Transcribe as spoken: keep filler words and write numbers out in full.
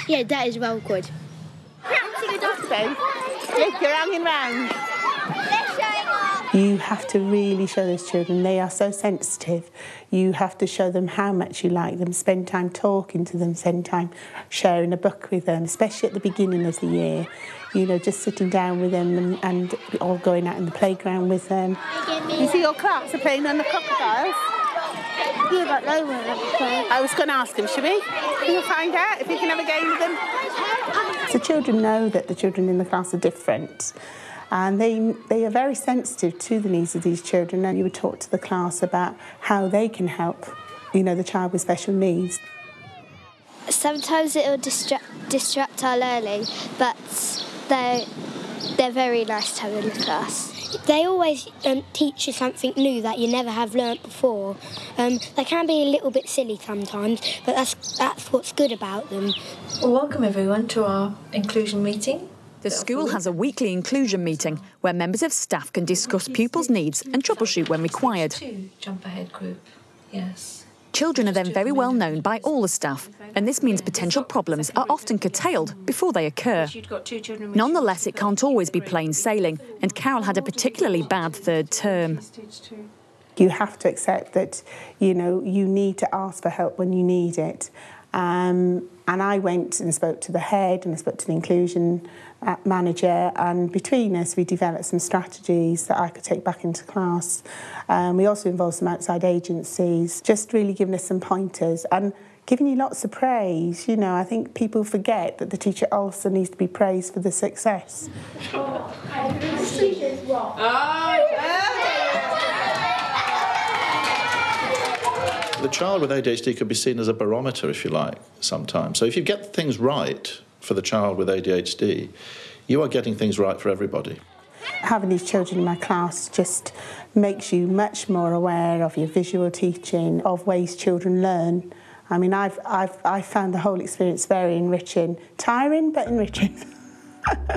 Yeah, that is well good. Look, you're hanging round. You have to really show those children, they are so sensitive. You have to show them how much you like them, spend time talking to them, spend time sharing a book with them, especially at the beginning of the year. You know, just sitting down with them and, and all going out in the playground with them. You see your class are playing on the crocodiles? Yeah, but they won't have a play. I was going to ask them, should we? Can we find out if we can have a game with them? So children know that the children in the class are different. And they, they are very sensitive to the needs of these children, and you would talk to the class about how they can help, you know, the child with special needs. Sometimes it'll distract, distract our learning, but they're, they're very nice to have in the class. They always um, teach you something new that you never have learnt before. Um, they can be a little bit silly sometimes, but that's, that's what's good about them. Well, welcome everyone to our inclusion meeting. The school has a weekly inclusion meeting where members of staff can discuss pupils' needs and troubleshoot when required. Jump ahead group, yes. Children are then very well known by all the staff, and this means potential problems are often curtailed before they occur. Nonetheless, it can't always be plain sailing, and Carol had a particularly bad third term. You have to accept that, you know, you need to ask for help when you need it. Um, and I went and spoke to the head and I spoke to the inclusion uh, manager, and between us we developed some strategies that I could take back into class. Um, we also involved some outside agencies, just really giving us some pointers and giving you lots of praise. You know, I think people forget that the teacher also needs to be praised for the success. The child with A D H D could be seen as a barometer, if you like, sometimes. So if you get things right for the child with A D H D, you are getting things right for everybody. Having these children in my class just makes you much more aware of your visual teaching, of ways children learn. I mean, I've, I've, I've found the whole experience very enriching. Tiring, but enriching.